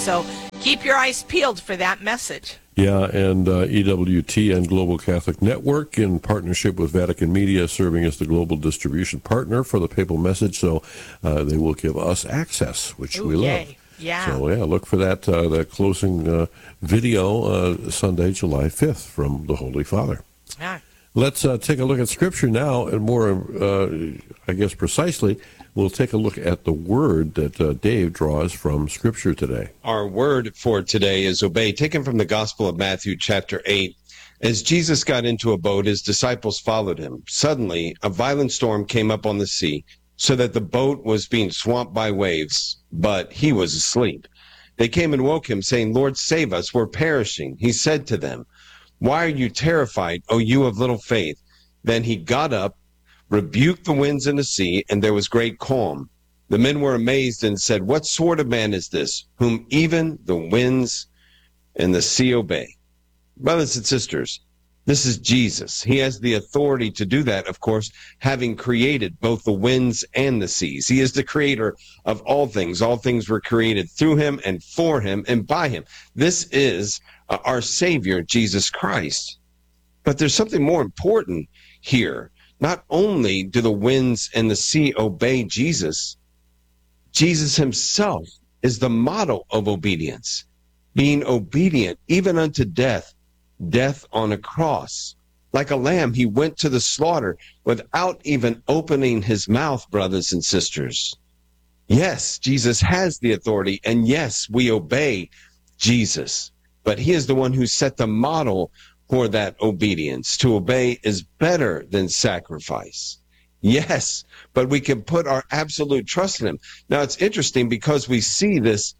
So keep your eyes peeled for that message. Yeah, and EWT and Global Catholic Network, in partnership with Vatican Media, serving as the global distribution partner for the papal message. So they will give us access, which we love. Yeah. So, look for that closing video Sunday, July 5th from the Holy Father. Yeah. Let's take a look at Scripture now, and more, precisely, we'll take a look at the word that Dave draws from Scripture today. Our word for today is obey, taken from the Gospel of Matthew, chapter 8. As Jesus got into a boat, his disciples followed him. Suddenly, a violent storm came up on the sea, so that the boat was being swamped by waves, but he was asleep. They came and woke him, saying, "Lord, save us, we're perishing." He said to them, "Why are you terrified, O you of little faith?" Then he got up, rebuked the winds and the sea, and there was great calm. The men were amazed and said, "What sort of man is this, whom even the winds and the sea obey?" Brothers and sisters, this is Jesus. He has the authority to do that, of course, having created both the winds and the seas. He is the creator of all things. All things were created through him and for him and by him. This is our Savior, Jesus Christ. But there's something more important here. Not only do the winds and the sea obey Jesus, Jesus himself is the model of obedience, being obedient even unto death, death on a cross. Like a lamb, he went to the slaughter without even opening his mouth, brothers and sisters. Yes, Jesus has the authority, and yes, we obey Jesus. But he is the one who set the model for that obedience. To obey is better than sacrifice. Yes, but we can put our absolute trust in him. Now, it's interesting because we see this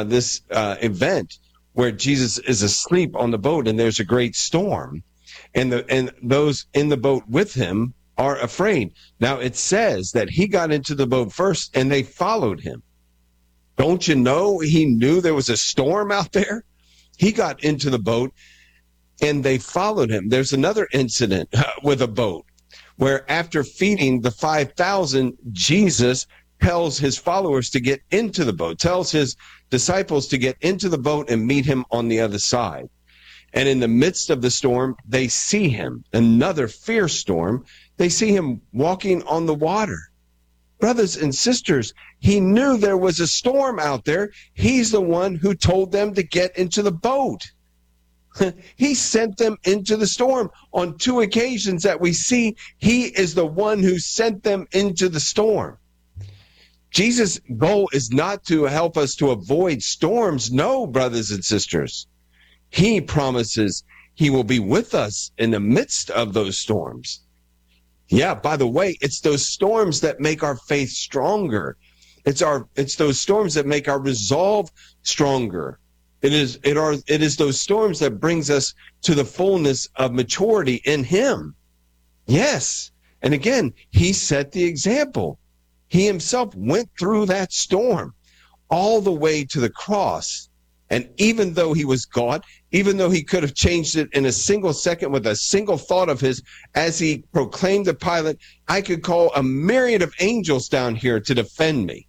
event where Jesus is asleep on the boat and there's a great storm, and those in the boat with him are afraid. Now, it says that he got into the boat first and they followed him. Don't you know he knew there was a storm out there? He got into the boat and they followed him. There's another incident with a boat where after feeding the 5,000, Jesus tells his followers to get into the boat, tells his disciples to get into the boat and meet him on the other side. And in the midst of the storm, they see him, another fierce storm. They see him walking on the water. Brothers and sisters, he knew there was a storm out there. He's the one who told them to get into the boat. He sent them into the storm. On 2 occasions that we see, he is the one who sent them into the storm. Jesus' goal is not to help us to avoid storms. No, brothers and sisters. He promises he will be with us in the midst of those storms. Yeah, by the way, it's those storms that make our faith stronger. It's those storms that make our resolve stronger. It is those storms that brings us to the fullness of maturity in him. Yes. And again, he set the example. He himself went through that storm all the way to the cross. And even though he was God, even though he could have changed it in a single second with a single thought of his, as he proclaimed to Pilate, "I could call a myriad of angels down here to defend me."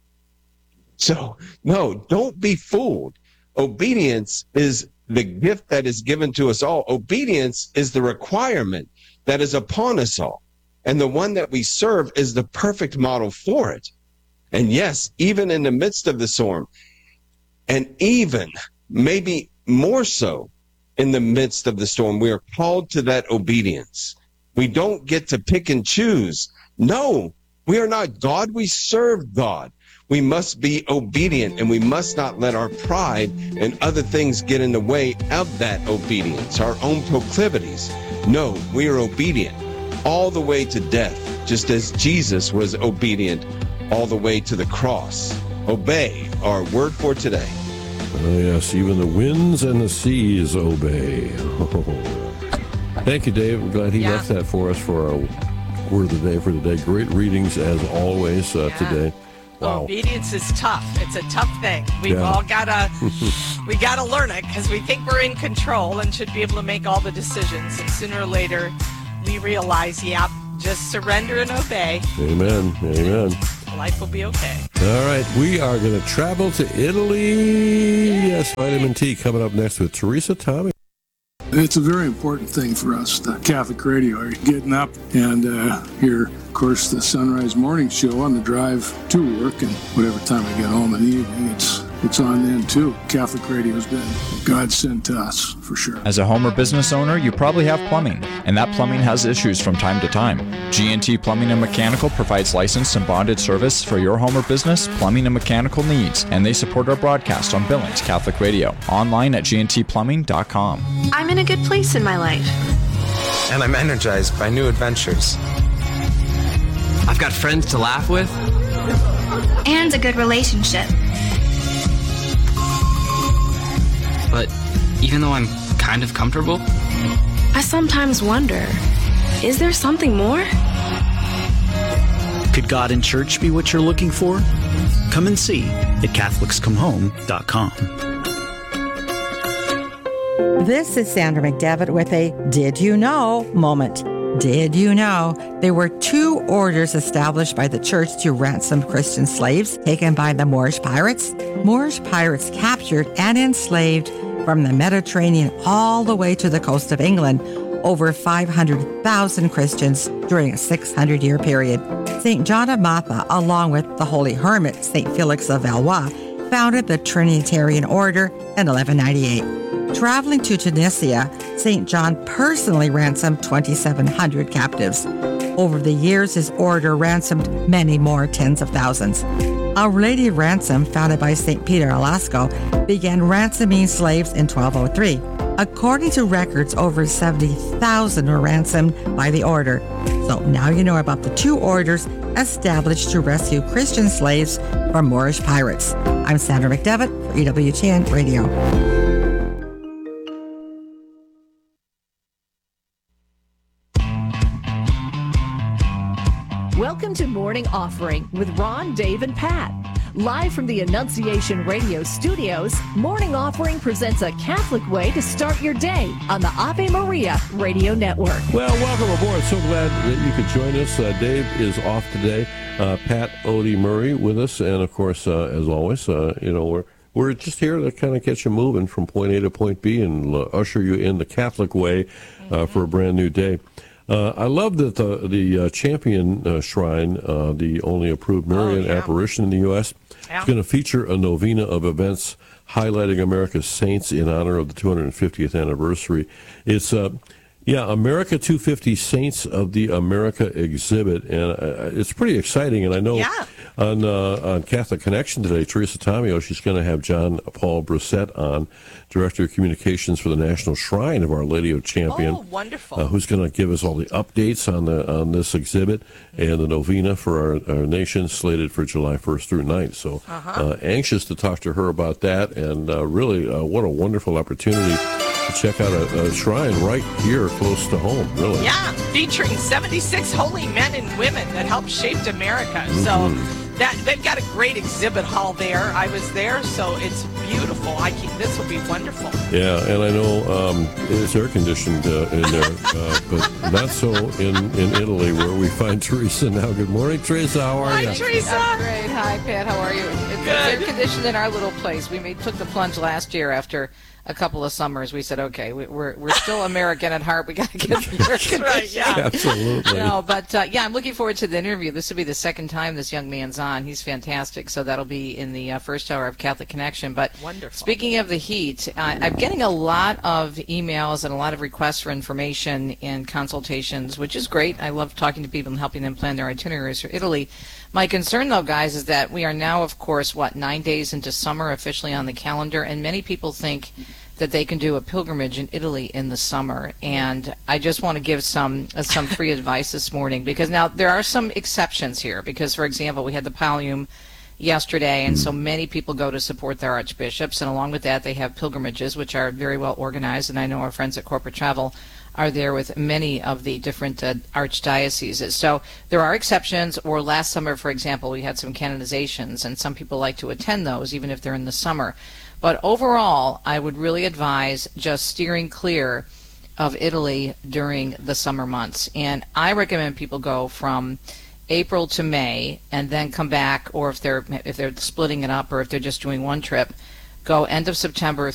So, no, don't be fooled. Obedience is the gift that is given to us all. Obedience is the requirement that is upon us all. And the one that we serve is the perfect model for it. And yes, even in the midst of the storm, and even maybe more so in the midst of the storm, we are called to that obedience. We don't get to pick and choose. No, we are not God. We serve God. We must be obedient, and we must not let our pride and other things get in the way of that obedience, our own proclivities. No, we are obedient all the way to death, just as Jesus was obedient all the way to the cross. Obey, our word for today. Oh, yes, even the winds and the seas obey. Thank you, Dave. I'm glad he left that for us for our word of the day for today. Great readings as always today. Wow. Obedience is tough. It's a tough thing. We've all gotta learn it because we think we're in control and should be able to make all the decisions. And sooner or later, we realize, just surrender and obey. Amen. Amen. Life will be okay. All right, we are going to travel to Italy Yes, vitamin T coming up next with Teresa Tommy. It's a very important thing for us, the Catholic Radio. Getting up and hear, of course, the Sunrise Morning Show on the drive to work, and whatever time I get home in the evening, it's on then too. Catholic Radio's been God sent to us, for sure. As a home or business owner, you probably have plumbing, and that plumbing has issues from time to time. G&T Plumbing and Mechanical provides licensed and bonded service for your home or business plumbing and mechanical needs, and they support our broadcast on Billings Catholic Radio, online at gntplumbing.com. I'm in a good place in my life. And I'm energized by new adventures. I've got friends to laugh with. And a good relationship. But even though I'm kind of comfortable, I sometimes wonder, is there something more? Could God in church be what you're looking for? Come and see at CatholicsComeHome.com. This is Sandra McDevitt with a Did You Know moment. Did you know there were 2 orders established by the church to ransom Christian slaves taken by the Moorish pirates? Moorish pirates captured and enslaved from the Mediterranean all the way to the coast of England over 500,000 Christians during a 600-year period. St. John of Matha, along with the holy hermit St. Felix of Valois, founded the Trinitarian Order in 1198. Traveling to Tunisia, St. John personally ransomed 2,700 captives. Over the years, his order ransomed many more tens of thousands. Our Lady of Ransom, founded by St. Peter Alasco, began ransoming slaves in 1203. According to records, over 70,000 were ransomed by the order. So now you know about the 2 orders established to rescue Christian slaves from Moorish pirates. I'm Sandra McDevitt for EWTN Radio. Welcome to Morning Offering with Ron, Dave, and Pat. Live from the Annunciation Radio studios, Morning Offering presents a Catholic way to start your day on the Ave Maria Radio Network. Well, welcome aboard. So glad that you could join us. Dave is off today. Pat Odie Murray with us. And, of course, as always, we're just here to kind of get you moving from point A to point B and usher you in the Catholic way for a brand new day. I love that the Champion Shrine, the only approved Marian apparition in the U.S., is going to feature a novena of events highlighting America's saints in honor of the 250th anniversary. It's America 250 Saints of the America exhibit, and it's pretty exciting. And I know on Catholic Connection today, Teresa Tomeo, she's going to have John Paul Brissett on, Director of Communications for the National Shrine of Our Lady of Champion. Oh, wonderful. Who's going to give us all the updates on this exhibit and the novena for our nation, slated for July 1st through 9th. So anxious to talk to her about that, and really what a wonderful opportunity to check out a shrine right here close to home, really. Yeah, featuring 76 holy men and women that helped shape America. So they've got a great exhibit hall there. I was there, so it's beautiful. This will be wonderful. Yeah, and I know it's air conditioned in there, but not so in Italy, where we find Teresa now. Good morning, Teresa. How are you? Hi, Teresa. I'm great. Hi, Pat. How are you? It's air conditioned in our little place. We took the plunge last year after a couple of summers. We said, okay, we're still American at heart. We got to get the air conditioning. Right, yeah. Absolutely. No, but I'm looking forward to the interview. This will be the second time this young man's on. He's fantastic. So that'll be in the first hour of Catholic Connection. But wonderful. Speaking of the heat, I'm getting a lot of emails and a lot of requests for information and consultations, which is great. I love talking to people and helping them plan their itineraries for Italy. My concern, though, guys, is that we are now, of course, 9 days into summer officially on the calendar, and many people think that they can do a pilgrimage in Italy in the summer. And I just want to give some free advice this morning, because now there are some exceptions here. Because, for example, we had the Pallium yesterday, and so many people go to support their archbishops, and along with that they have pilgrimages, which are very well organized, and I know our friends at Corporate Travel are there with many of the different archdioceses. So there are exceptions. Or last summer, for example, we had some canonizations, and some people like to attend those even if they're in the summer. But overall, I would really advise just steering clear of Italy during the summer months. And I recommend people go from April to May and then come back, or if they're splitting it up, or if they're just doing one trip, go end of September